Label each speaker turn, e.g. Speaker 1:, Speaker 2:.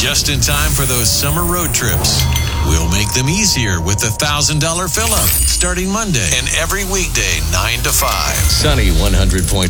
Speaker 1: just in time for those summer road trips. We'll make them easier with the $1,000 fill-up starting Monday and every weekday 9 to 5.
Speaker 2: Sunny 100.5.